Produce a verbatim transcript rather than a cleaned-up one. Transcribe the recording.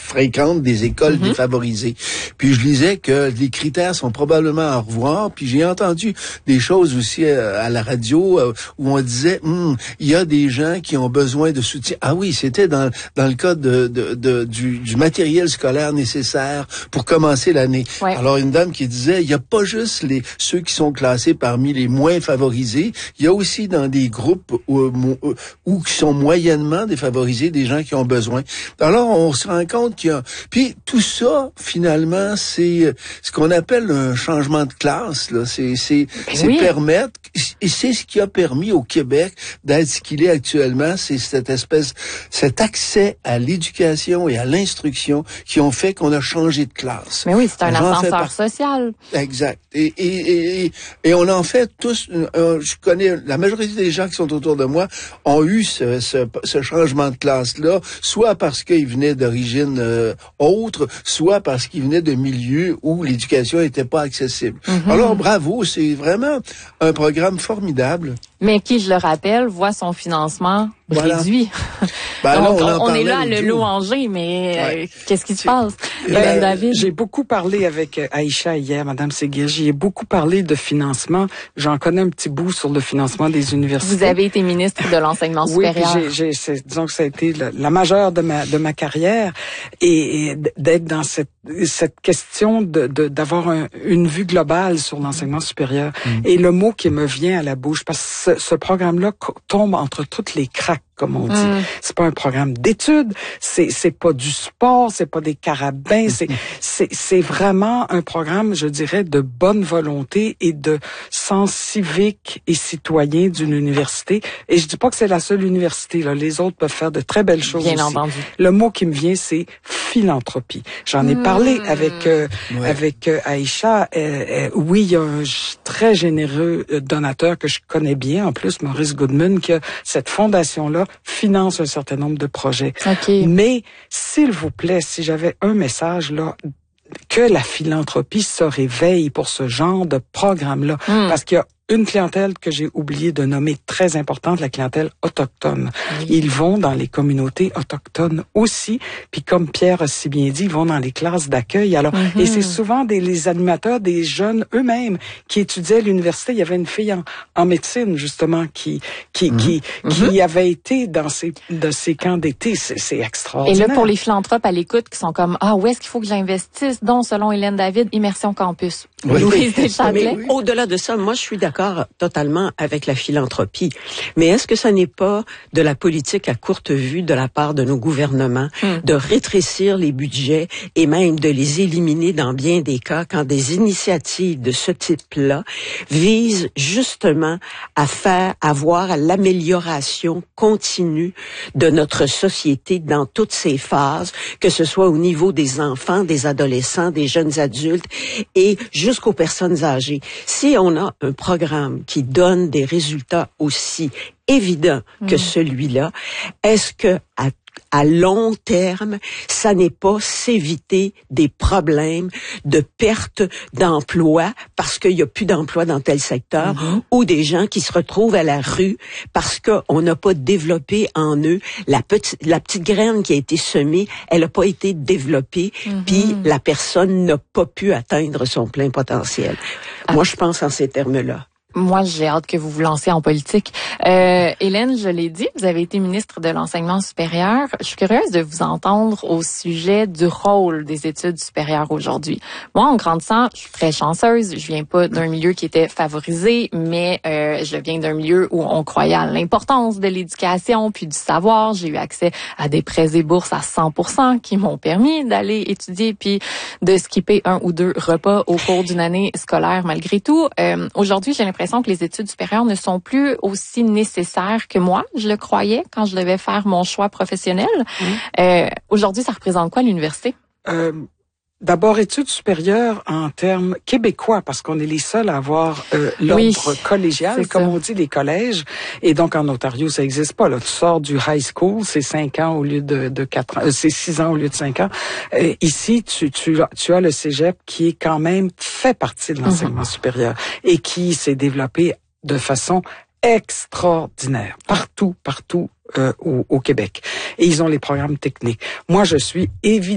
fréquentent des écoles mm-hmm. défavorisées. Puis je lisais que les critères sont probablement à revoir. Puis j'ai entendu des choses aussi euh, à la radio euh, où on disait, hum, il y a des gens qui ont besoin de soutien. Ah oui, c'était dans dans le cas de, de, de du, du matériel scolaire nécessaire pour commencer l'année. Ouais. Alors une dame qui disait, il n'y a pas juste les ceux qui sont classés parmi les moins favorisés, il y a aussi dans des groupes où, où qui sont moyennement défavorisés des gens qui ont besoin. Alors on se rend compte qu'il y a, puis tout ça finalement c'est ce qu'on appelle un changement de classe là, c'est c'est ben c'est oui. permettre, et c'est ce qui a permis au Québec d'être ce qu'il est actuellement, c'est cette espèce cet accès à l'éducation et à l'instruction qui ont fait qu'on a changé de classe. Mais oui, c'est un ascenseur par... social. Exact. Et, et, et, et on en fait tous, euh, je connais, la majorité des gens qui sont autour de moi ont eu ce, ce, ce changement de classe-là, soit parce qu'ils venaient d'origine euh, autre, soit parce qu'ils venaient de milieux où l'éducation n'était pas accessible. Mm-hmm. Alors bravo, c'est vraiment un programme formidable. Mais qui, je le rappelle, voit son financement voilà. réduit. Ben Donc, là, on, on, on est là à le louanger, mais ouais. euh, qu'est-ce qui se passe? Ben, David? J'ai beaucoup parlé avec Aïcha hier, Madame Séguir. J'ai beaucoup parlé de financement. J'en connais un petit bout sur le financement des universités. Vous avez été ministre de l'enseignement supérieur. Oui, j'ai, j'ai, c'est, disons que ça a été la, la majeure de ma de ma carrière, et, et d'être dans cette cette question de, de d'avoir un, une vue globale sur l'enseignement supérieur. Mmh. Et le mot qui me vient à la bouche, parce que ce, ce programme-là tombe entre toutes les craques, comme on dit. Mm. C'est pas un programme d'études, c'est c'est pas du sport, c'est pas des carabins, c'est c'est c'est vraiment un programme, je dirais, de bonne volonté et de sens civique et citoyen d'une université. Et je dis pas que c'est la seule université là, les autres peuvent faire de très belles choses Bien aussi. Entendu. Le mot qui me vient, c'est philanthropie. J'en ai mm. parlé avec euh, ouais. avec euh, Aïcha. Euh, euh, oui, il y a un très généreux donateur que je connais bien, en plus, Maurice Goodman, qui a cette fondation-là finance un certain nombre de projets. Okay. Mais, s'il vous plaît, si j'avais un message là, que la philanthropie se réveille pour ce genre de programme-là, mm. parce qu'il y a une clientèle que j'ai oublié de nommer très importante, la clientèle autochtone. Oui. Ils vont dans les communautés autochtones aussi, puis comme Pierre a si bien dit, ils vont dans les classes d'accueil. Alors, mm-hmm. et c'est souvent des les animateurs, des jeunes eux-mêmes qui étudiaient à l'université. Il y avait une fille en, en médecine justement qui qui mm-hmm. qui mm-hmm. qui avait été dans ces de ces camps d'été. C'est, c'est extraordinaire. Et là, pour les philanthropes à l'écoute qui sont comme ah où est-ce qu'il faut que j'investisse, dont selon Hélène David, Immersion Campus. Oui. Louise Deschâtelet. Mais au-delà de ça, moi je suis d'accord totalement avec la philanthropie. Mais est-ce que ça n'est pas de la politique à courte vue de la part de nos gouvernements hum. de rétrécir les budgets et même de les éliminer dans bien des cas quand des initiatives de ce type-là visent justement à faire avoir à l'amélioration continue de notre société dans toutes ses phases, que ce soit au niveau des enfants, des adolescents, des jeunes adultes et jusqu'aux personnes âgées. Si on a un programme qui donne des résultats aussi évidents que mmh. celui-là, est-ce que à à long terme, ça n'est pas s'éviter des problèmes de perte d'emploi parce qu'il y a plus d'emploi dans tel secteur mm-hmm. ou des gens qui se retrouvent à la rue parce qu'on n'a pas développé en eux la petite, la petite graine qui a été semée, elle n'a pas été développée mm-hmm. puis la personne n'a pas pu atteindre son plein potentiel. Ah. Moi, je pense en ces termes-là. Moi, j'ai hâte que vous vous lanciez en politique. Euh, Hélène, je l'ai dit, vous avez été ministre de l'Enseignement supérieur. Je suis curieuse de vous entendre au sujet du rôle des études supérieures aujourd'hui. Moi, en grandissant, je suis très chanceuse. Je viens pas d'un milieu qui était favorisé, mais euh, je viens d'un milieu où on croyait à l'importance de l'éducation puis du savoir. J'ai eu accès à des prêts et bourses à cent pour cent qui m'ont permis d'aller étudier puis de skipper un ou deux repas au cours d'une année scolaire malgré tout. Euh, aujourd'hui, j'ai l'impression que les études supérieures ne sont plus aussi nécessaires que moi, je le croyais quand je devais faire mon choix professionnel. Mmh. Euh, aujourd'hui, ça représente quoi l'université? Euh, D'abord, études supérieures en termes québécois, parce qu'on est les seuls à avoir euh, l'ordre oui, collégial, comme ça. On dit, les collèges. Et donc, en Ontario, ça n'existe pas. Là, tu sors du high school, c'est cinq ans au lieu de, de quatre ans, euh, c'est six ans au lieu de cinq ans. Euh, ici, tu, tu, tu as le cégep qui est quand même fait partie de l'enseignement mm-hmm. supérieur et qui s'est développé de façon extraordinaire, partout, partout euh, au, au Québec. Et ils ont les programmes techniques. Moi, je suis évidemment